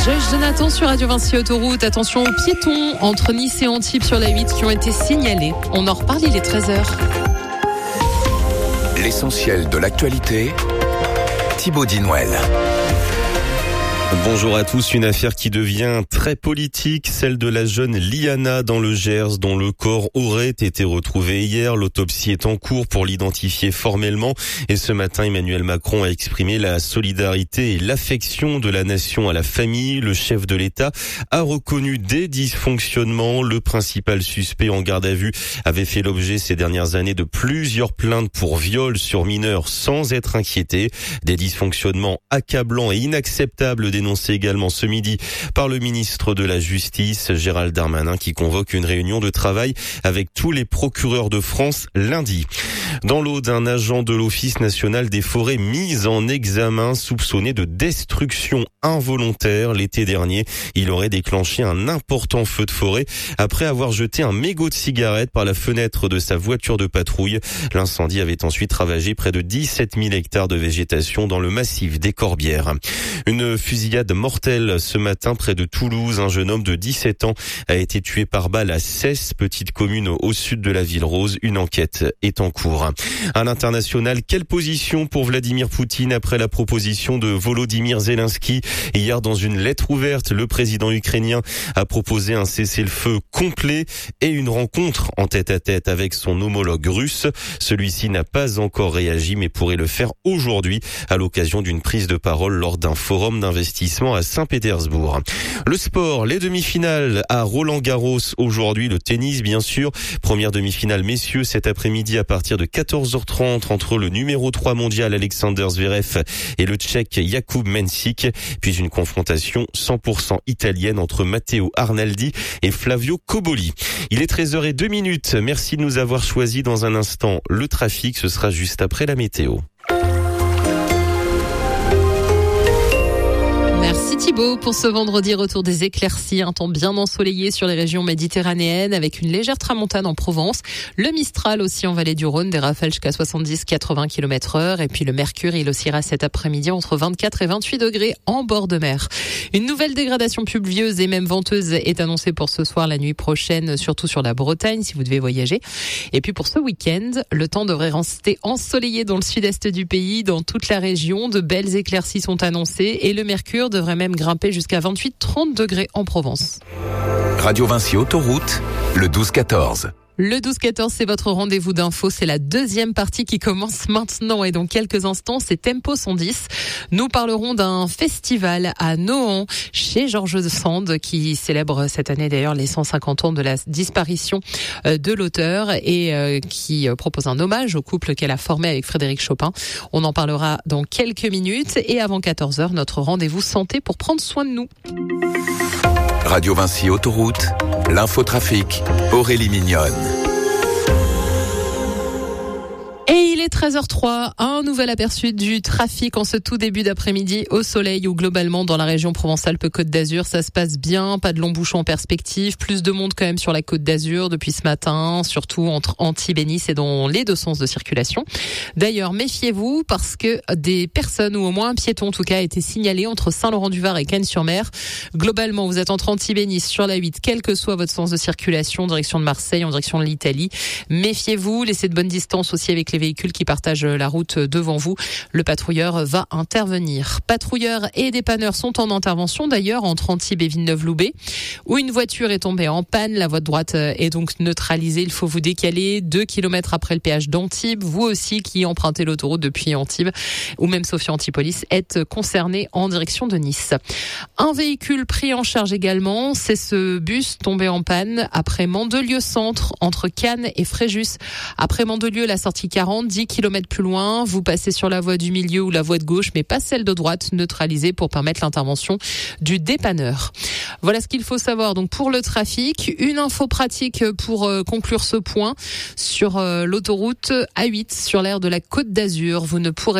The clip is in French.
Josh Jonathan sur Radio Vinci Autoroute. Attention aux piétons entre Nice et Antibes sur la 8 qui ont été signalés. On en reparle, il est 13h. L'essentiel de l'actualité, Thibaut Dinouel. Bonjour à tous. Une affaire qui devient très politique, celle de la jeune Liana dans le Gers, dont le corps aurait été retrouvé hier. L'autopsie est en cours pour l'identifier formellement. Et ce matin, Emmanuel Macron a exprimé la solidarité et l'affection de la nation à la famille. Le chef de l'État a reconnu des dysfonctionnements. Le principal suspect en garde à vue avait fait l'objet ces dernières années de plusieurs plaintes pour viol sur mineurs sans être inquiété. Des dysfonctionnements accablants et inacceptables dénoncé également ce midi par le ministre de la Justice, Gérald Darmanin, qui convoque une réunion de travail avec tous les procureurs de France lundi. Dans l'Aude, un agent de l'Office national des forêts mis en examen, soupçonné de destruction involontaire l'été dernier. Il aurait déclenché un important feu de forêt après avoir jeté un mégot de cigarette par la fenêtre de sa voiture de patrouille. L'incendie avait ensuite ravagé près de 17 000 hectares de végétation dans le massif des Corbières. Une fusillade mortelle ce matin près de Toulouse. Un jeune homme de 17 ans a été tué par balle à Cesse, petite commune au sud de la ville rose. Une enquête est en cours. À l'international, quelle position pour Vladimir Poutine après la proposition de Volodymyr Zelensky? Hier, dans une lettre ouverte, le président ukrainien a proposé un cessez-le-feu complet et une rencontre en tête-à-tête avec son homologue russe. Celui-ci n'a pas encore réagi, mais pourrait le faire aujourd'hui à l'occasion d'une prise de parole lors d'un forum d'investissement à Saint-Pétersbourg. Le sport, les demi-finales à Roland-Garros aujourd'hui, le tennis bien sûr. Première demi-finale messieurs cet après-midi à partir de 14h30 entre le numéro 3 mondial Alexander Zverev et le Tchèque Jakub Mensik. Puis une confrontation 100% italienne entre Matteo Arnaldi et Flavio Cobolli. Il est 13h02. Merci de nous avoir choisis. Dans un instant, le trafic, ce sera juste après la météo. Merci Thibaut. Pour ce vendredi, retour des éclaircies, un temps bien ensoleillé sur les régions méditerranéennes avec une légère tramontane en Provence. Le Mistral aussi en vallée du Rhône, des rafales jusqu'à 70-80 km/h. Et puis le mercure, il oscillera cet après-midi entre 24 et 28 degrés en bord de mer. Une nouvelle dégradation pluvieuse et même venteuse est annoncée pour ce soir, la nuit prochaine, surtout sur la Bretagne si vous devez voyager. Et puis pour ce week-end, le temps devrait rester ensoleillé dans le sud-est du pays, dans toute la région. De belles éclaircies sont annoncées et le mercure devrait même grimper jusqu'à 28-30 degrés en Provence. Radio Vinci Autoroute, le 12-14. Le 12-14, c'est votre rendez-vous d'infos. C'est la deuxième partie qui commence maintenant. Et dans quelques instants, c'est Tempo 110. Nous parlerons d'un festival à Nohant, chez Georges Sand, qui célèbre cette année d'ailleurs les 150 ans de la disparition de l'auteur et qui propose un hommage au couple qu'elle a formé avec Frédéric Chopin. On en parlera dans quelques minutes. Et avant 14h, notre rendez-vous santé pour prendre soin de nous. Radio Vinci Autoroute, l'infotrafic, Aurélie Mignonne. Et il est 13h03, un nouvel aperçu du trafic en ce tout début d'après-midi au soleil ou globalement dans la région Provence-Alpes-Côte d'Azur. Ça se passe bien, pas de longs bouchons en perspective, plus de monde quand même sur la Côte d'Azur depuis ce matin, surtout entre Antibes et Nice et dans les deux sens de circulation. D'ailleurs, méfiez-vous parce que des personnes ou au moins un piéton en tout cas a été signalé entre Saint-Laurent-du-Var et Cannes-sur-Mer. Globalement, vous êtes entre Antibes et Nice sur la 8, quel que soit votre sens de circulation, en direction de Marseille, en direction de l'Italie. Méfiez-vous, laissez de bonnes distances aussi avec les véhicules qui partagent la route devant vous. Le patrouilleur va intervenir. Patrouilleurs et dépanneurs sont en intervention d'ailleurs entre Antibes et Villeneuve-Loubet, où une voiture est tombée en panne. La voie de droite est donc neutralisée. Il faut vous décaler 2 km après le péage d'Antibes. Vous aussi qui empruntez l'autoroute depuis Antibes ou même Sophia Antipolis êtes concerné en direction de Nice. Un véhicule pris en charge également, c'est ce bus tombé en panne après Mandelieu Centre entre Cannes et Fréjus. Après Mandelieu, la sortie 40, 10 km plus loin, vous passez sur la voie du milieu ou la voie de gauche, mais pas celle de droite, neutralisée pour permettre l'intervention du dépanneur. Voilà ce qu'il faut savoir donc pour le trafic. Une info pratique pour conclure ce point sur l'autoroute A8 sur l'aire de la Côte d'Azur. Vous ne pourrez